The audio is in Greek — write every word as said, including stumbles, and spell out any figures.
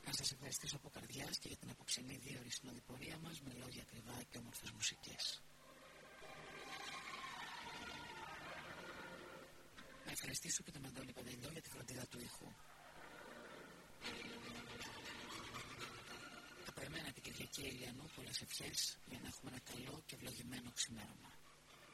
Να σας ευχαριστήσω από καρδιάς και για την απόψινή δύο ώρη συνοδοιπορία μας με λόγια ακριβά και όμορφες μουσικές. Να ευχαριστήσω και τον Αντώνη Παντελιό για τη φροντίδα του ήχου. Από εμένα την Κυριακή Ηλιανού πολλές ευχές για να έχουμε ένα καλό και ευλογημένο ξημέρωμα.